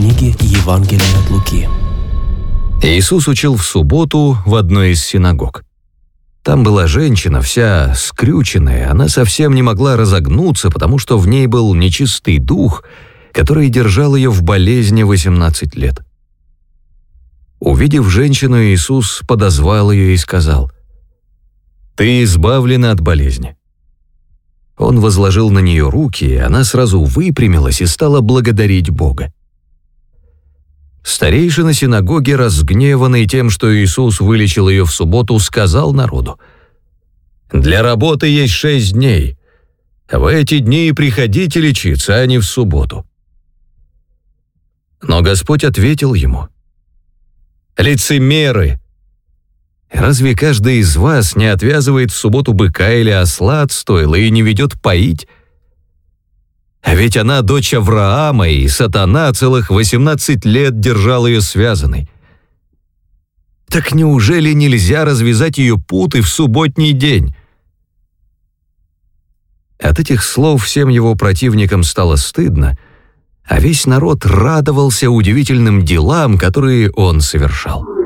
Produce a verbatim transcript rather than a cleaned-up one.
книги Евангелия от Луки. Иисус учил в субботу в одной из синагог. Там была женщина, вся скрюченная, она совсем не могла разогнуться, потому что в ней был нечистый дух, который держал ее в болезни восемнадцать лет. Увидев женщину, Иисус подозвал ее и сказал: «Ты избавлена от болезни». Он возложил на нее руки, и она сразу выпрямилась и стала благодарить Бога. Старейшина синагоги, разгневанный тем, что Иисус вылечил ее в субботу, сказал народу: «Для работы есть шесть дней, а в эти дни приходите лечиться, а не в субботу». Но Господь ответил ему: «Лицемеры! Разве каждый из вас не отвязывает в субботу быка или осла от стойла и не ведет поить? А ведь она дочь Авраама, и сатана целых восемнадцать лет держал ее связанной. Так неужели нельзя развязать ее путы в субботний день?» От этих слов всем его противникам стало стыдно, а весь народ радовался удивительным делам, которые он совершал.